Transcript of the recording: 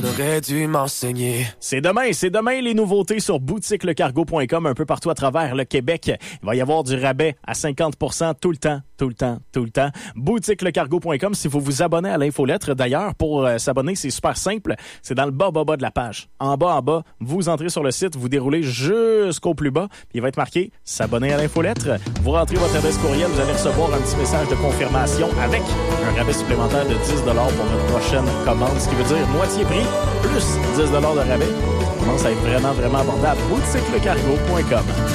On aurait dû m'enseigner. C'est demain les nouveautés sur boutiquelecargo.com un peu partout à travers le Québec. Il va y avoir du rabais à 50% tout le temps. Boutiquelecargo.com si vous vous abonnez à l'infolettre. D'ailleurs, pour s'abonner, c'est super simple. C'est dans le bas de la page. En bas, vous entrez sur le site, vous déroulez jusqu'au plus bas, puis il va être marqué « S'abonner à l'infolettre ». Vous rentrez votre adresse courriel, vous allez recevoir un petit message de confirmation avec un rabais supplémentaire de 10 $ pour votre prochaine commande, ce qui veut dire moitié prix plus 10 $ de rabais. Ça commence à être vraiment abordable. Boutiquelecargo.com.